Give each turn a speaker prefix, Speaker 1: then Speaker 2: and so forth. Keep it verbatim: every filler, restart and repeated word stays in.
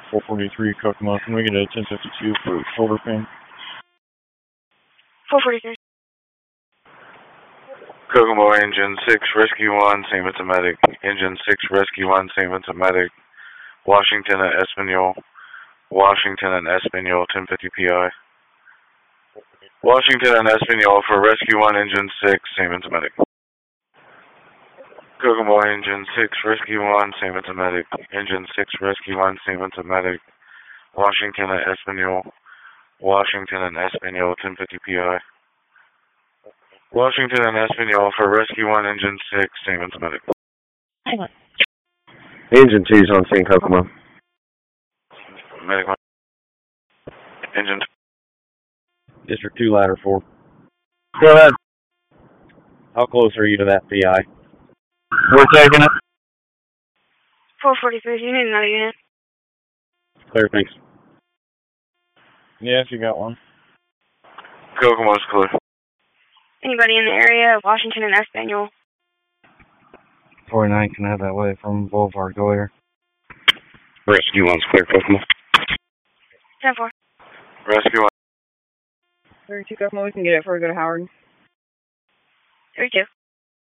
Speaker 1: four forty-three Kokomo. Can we get a ten fifty-two for shoulder pain?
Speaker 2: four forty-three.
Speaker 3: Kokomo Engine six, Rescue one, Saint Vincent Medic. Engine six, Rescue one, Saint Vincent Medic. Washington and Espanol. Washington and Espanol, ten fifty P I. Washington and Espanol for Rescue one, Engine six, Saint Vincent Medic. Kokomo Engine six, Rescue one, Saint Vincent Medic. Engine six, Rescue one, Saint Vincent Medic. Washington and Espanol. Washington and Espanol, ten fifty P I. Washington and Espanol for Rescue one, Engine six, Saint Vincent Medic.
Speaker 2: Hang on.
Speaker 4: Engine two is on Saint Kokomo.
Speaker 3: Medic one. Engine two.
Speaker 5: District two, ladder four.
Speaker 4: Go ahead.
Speaker 5: How close are you to that P I?
Speaker 4: We're taking it.
Speaker 2: four forty-three, you need another unit.
Speaker 5: Clear, thanks.
Speaker 1: Yes, you got one.
Speaker 3: Kokomo's clear.
Speaker 2: Anybody in the area of Washington and Espanol?
Speaker 4: forty-nine can head that way from Boulevard. Go here.
Speaker 5: Rescue one's clear, Kokomo.
Speaker 2: ten four.
Speaker 3: Rescue one.
Speaker 6: thirty-two Kokomo, we can get it before we go to Howard.
Speaker 2: thirty-two.